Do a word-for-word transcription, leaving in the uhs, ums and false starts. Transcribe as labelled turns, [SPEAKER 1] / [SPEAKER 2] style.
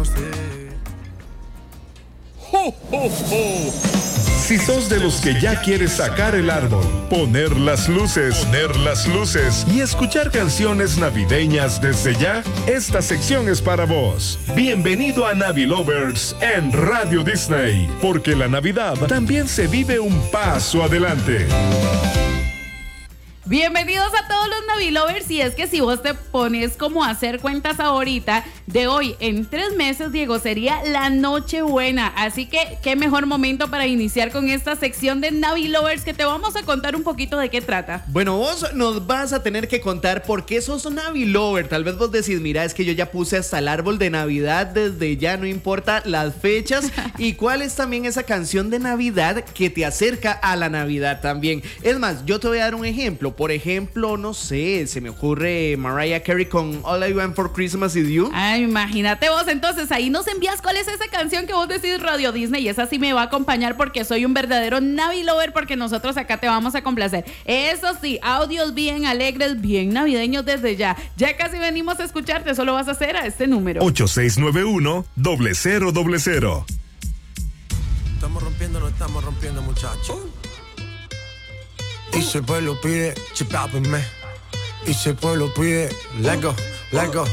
[SPEAKER 1] ¡Ho, ho, ho! Si sos de los que ya quieres sacar el árbol, poner las luces, poner las luces y escuchar canciones navideñas desde ya, esta sección es para vos. Bienvenido a Navi Lovers en Radio Disney, porque la Navidad también se vive un paso adelante.
[SPEAKER 2] Bienvenidos a todos los Navilovers, y es que si vos te pones como a hacer cuentas ahorita, de hoy en tres meses, Diego, sería la Nochebuena, así que qué mejor momento para iniciar con esta sección de Navilovers que te vamos a contar un poquito de qué trata.
[SPEAKER 3] Bueno, vos nos vas a tener que contar por qué sos Navilover. Tal vez vos decís, mira, es que yo ya puse hasta el árbol de Navidad desde ya, no importa las fechas, y cuál es también esa canción de Navidad que te acerca a la Navidad también. Es más, yo te voy a dar un ejemplo. Por ejemplo, no sé, se me ocurre Mariah Carey con All I Want for Christmas Is You.
[SPEAKER 2] Ay, imagínate vos, entonces ahí nos envías cuál es esa canción que vos decís Radio Disney, y esa sí me va a acompañar porque soy un verdadero Navilover, porque nosotros acá te vamos a complacer. Eso sí, audios bien alegres, bien navideños desde ya. Ya casi venimos a escucharte, solo vas a hacer a este número.
[SPEAKER 1] ocho seis nueve uno, cero cero cero cero.
[SPEAKER 4] Estamos rompiendo, no estamos rompiendo, muchachos. Y si el pueblo pide, chipápenme. Y si el pueblo pide, let go, let go.